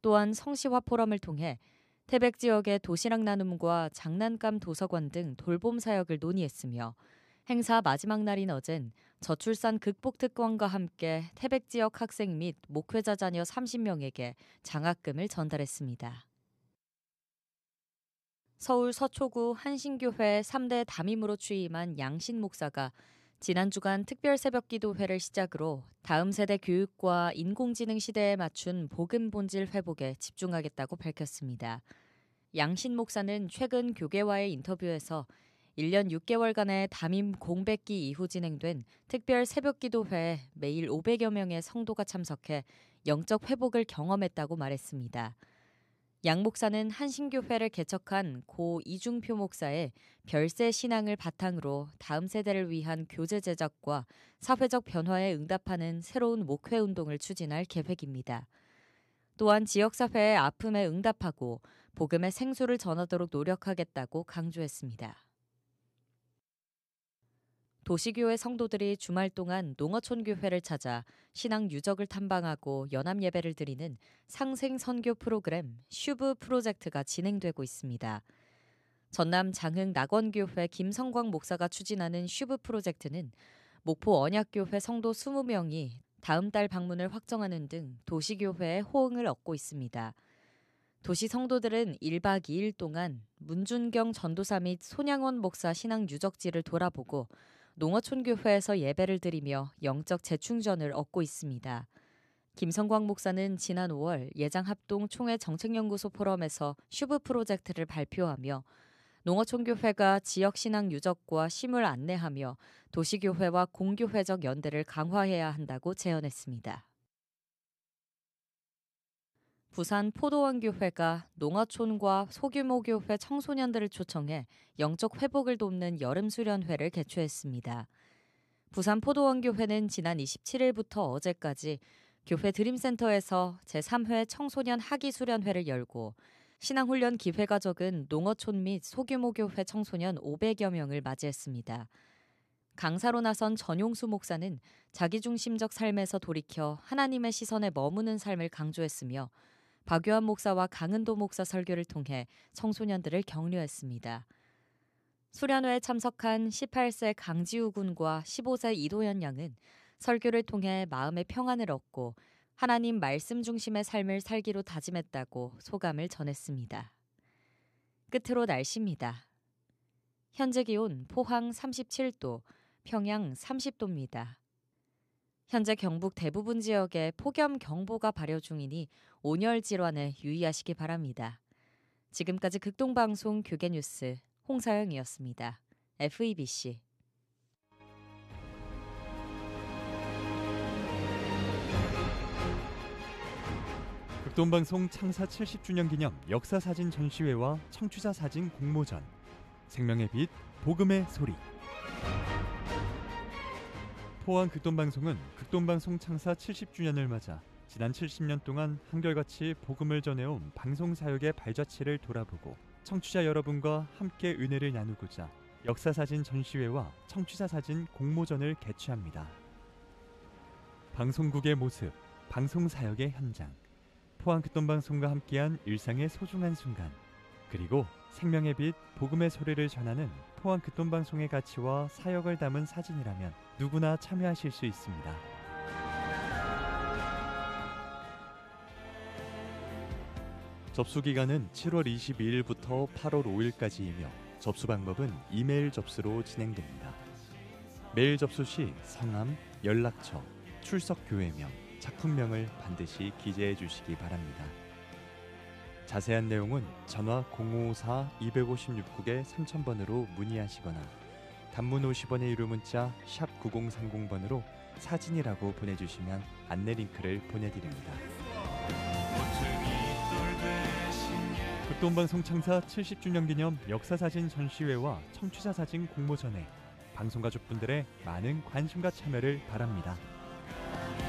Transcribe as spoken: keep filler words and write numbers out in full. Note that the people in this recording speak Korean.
또한 성시화 포럼을 통해 태백 지역의 도시락 나눔과 장난감 도서관 등 돌봄 사역을 논의했으며 행사 마지막 날인 어젠 저출산 극복 특권과 함께 태백 지역 학생 및 목회자 자녀 삼십 명에게 장학금을 전달했습니다. 서울 서초구 한신교회 삼 대 담임으로 취임한 양신 목사가 지난 주간 특별 새벽 기도회를 시작으로 다음 세대 교육과 인공지능 시대에 맞춘 복음 본질 회복에 집중하겠다고 밝혔습니다. 양신 목사는 최근 교계와의 인터뷰에서 일 년 육 개월간의 담임 공백기 이후 진행된 특별 새벽 기도회에 매일 오백여 명의 성도가 참석해 영적 회복을 경험했다고 말했습니다. 양 목사는 한신교회를 개척한 고 이중표 목사의 별세 신앙을 바탕으로 다음 세대를 위한 교재 제작과 사회적 변화에 응답하는 새로운 목회 운동을 추진할 계획입니다. 또한 지역사회의 아픔에 응답하고 복음의 생수를 전하도록 노력하겠다고 강조했습니다. 도시교회 성도들이 주말 동안 농어촌 교회를 찾아 신앙 유적을 탐방하고 연합 예배를 드리는 상생 선교 프로그램 슈브 프로젝트가 진행되고 있습니다. 전남 장흥 낙원교회 김성광 목사가 추진하는 슈브 프로젝트는 목포 언약교회 성도 이십 명이 다음 달 방문을 확정하는 등 도시교회의 호응을 얻고 있습니다. 도시 성도들은 일 박 이 일 동안 문준경 전도사 및 손양원 목사 신앙 유적지를 돌아보고 농어촌 교회에서 예배를 드리며 영적 재충전을 얻고 있습니다. 김성광 목사는 지난 오월 예장합동 총회 정책연구소 포럼에서 슈브 프로젝트를 발표하며 농어촌 교회가 지역 신앙 유적과 심을 안내하며 도시교회와 공교회적 연대를 강화해야 한다고 제언했습니다. 부산 포도원교회가 농어촌과 소규모 교회 청소년들을 초청해 영적 회복을 돕는 여름 수련회를 개최했습니다. 부산 포도원교회는 지난 이십칠 일부터 어제까지 교회 드림센터에서 제삼 회 청소년 학위 수련회를 열고 신앙훈련 기회가 적은 농어촌 및 소규모 교회 청소년 오백여 명을 맞이했습니다. 강사로 나선 전용수 목사는 자기중심적 삶에서 돌이켜 하나님의 시선에 머무는 삶을 강조했으며 박유한 목사와 강은도 목사 설교를 통해 청소년들을 격려했습니다. 수련회에 참석한 십팔 세 강지우 군과 십오 세 이도현 양은 설교를 통해 마음의 평안을 얻고 하나님 말씀 중심의 삶을 살기로 다짐했다고 소감을 전했습니다. 끝으로 날씨입니다. 현재 기온 포항 삼십칠 도, 평양 삼십 도입니다. 현재 경북 대부분 지역에 폭염경보가 발효 중이니 온열 질환에 유의하시기 바랍니다. 지금까지 극동방송 교계뉴스 홍사영이었습니다. 에프이비씨 극동방송 창사 칠십 주년 기념 역사사진 전시회와 청취자 사진 공모전, 생명의 빛, 복음의 소리. 포항 극동방송은 극동방송 창사 칠십 주년을 맞아 지난 칠십 년 동안 한결같이 복음을 전해온 방송사역의 발자취를 돌아보고 청취자 여러분과 함께 은혜를 나누고자 역사사진 전시회와 청취자사진 공모전을 개최합니다. 방송국의 모습, 방송사역의 현장, 포항 극동방송과 함께한 일상의 소중한 순간, 그리고 생명의 빛, 복음의 소리를 전하는 포항 극동방송의 가치와 사역을 담은 사진이라면 누구나 참여하실 수 있습니다. 접수 기간은 칠월 이십이일부터 팔월 오일까지이며 접수 방법은 이메일 접수로 진행됩니다. 메일 접수 시 성함, 연락처, 출석 교회명, 작품명을 반드시 기재해 주시기 바랍니다. 자세한 내용은 전화 공오오사 이오십육 국에 삼천 번으로 문의하시거나 단문 오십 원의 유료 문자 샵 구공삼공 번으로 사진이라고 보내주시면 안내 링크를 보내드립니다. 극동방송 창사 칠십 주년 기념 역사사진 전시회와 청취자사진 공모전에 방송가족분들의 많은 관심과 참여를 바랍니다.